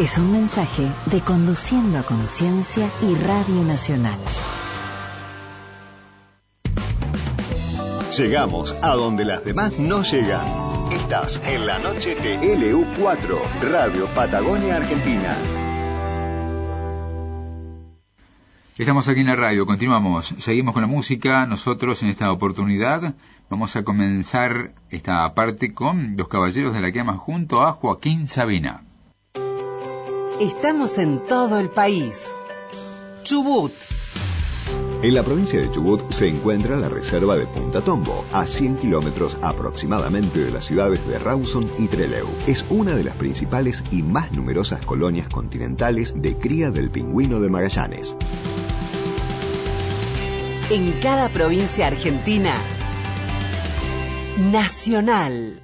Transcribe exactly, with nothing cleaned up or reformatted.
Es un mensaje de Conduciendo a Conciencia y Radio Nacional. Llegamos a donde las demás no llegan. Estás en la noche de L U cuatro, Radio Patagonia Argentina. Estamos aquí en la radio, continuamos, seguimos con la música. Nosotros en esta oportunidad vamos a comenzar esta parte con Los Caballeros de la Quema junto a Joaquín Sabina. Estamos en todo el país. Chubut. En la provincia de Chubut se encuentra la reserva de Punta Tombo, a cien kilómetros aproximadamente de las ciudades de Rawson y Trelew. Es una de las principales y más numerosas colonias continentales de cría del pingüino de Magallanes. En cada provincia argentina, Nacional.